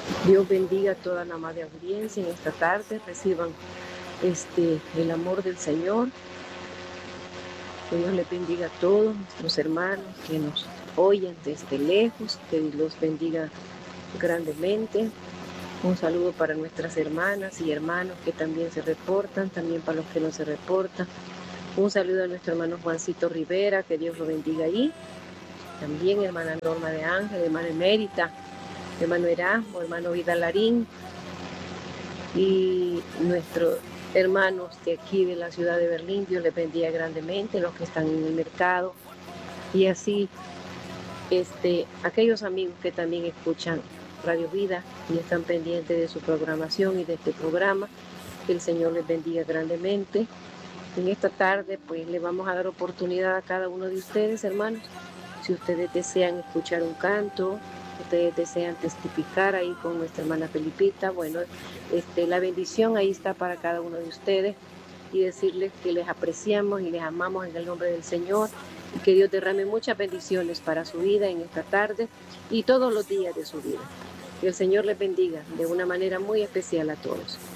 Dios bendiga a toda la amada audiencia en esta tarde. Reciban el amor del Señor. Que Dios les bendiga a todos nuestros hermanos que nos oyen desde lejos. Que Dios los bendiga grandemente. Un saludo para nuestras hermanas y hermanos que también se reportan, también para los que no se reportan. Un saludo a nuestro hermano Juancito Rivera, que Dios lo bendiga ahí. También hermana Norma de Ángel, hermana Emérita, hermano Erasmo, hermano Vidalarín y nuestros hermanos de aquí de la ciudad de Berlín. Dios les bendiga grandemente, los que están en el mercado y así aquellos amigos que también escuchan Radio Vida y están pendientes de su programación y de este programa. Que el Señor les bendiga grandemente. En esta tarde pues le vamos a dar oportunidad a cada uno de ustedes, hermanos. Si ustedes desean escuchar un canto, ustedes desean testificar ahí con nuestra hermana Felipita, bueno, la bendición ahí está para cada uno de ustedes y decirles que les apreciamos y les amamos en el nombre del Señor y que Dios derrame muchas bendiciones para su vida en esta tarde y todos los días de su vida. Que el Señor les bendiga de una manera muy especial a todos.